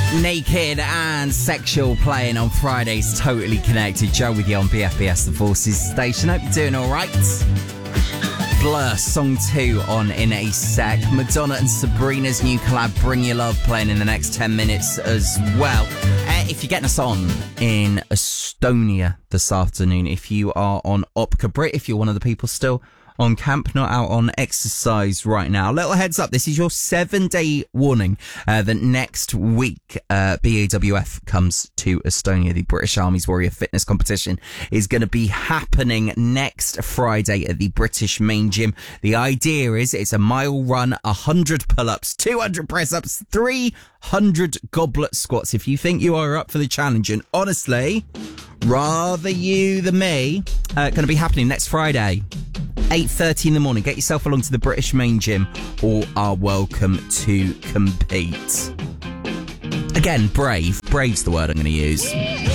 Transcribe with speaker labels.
Speaker 1: Naked and Sexual playing on Fridays. Totally Connected. Joe with you on BFBS The Forces station. Hope you're doing all right. Blur, song 2 on in a sec. Madonna and Sabrina's new collab, Bring Your Love, playing in the next 10 minutes as well. If you're getting us on in Estonia this afternoon, if you are on Opka Brit, if you're one of the people still on camp, not out on exercise right now. Little heads up, this is your 7-day warning that next week BAWF comes to Estonia. The British Army's Warrior Fitness Competition is going to be happening next Friday at the British Main Gym. The idea is it's a mile run, 100 pull-ups, 200 press-ups, 300 goblet squats. If you think you are up for the challenge, and honestly, rather you than me, going to be happening next Friday. 8:30 in the morning. Get yourself along to the British Main Gym. All are welcome to compete. Again, brave. Brave's the word I'm going to use.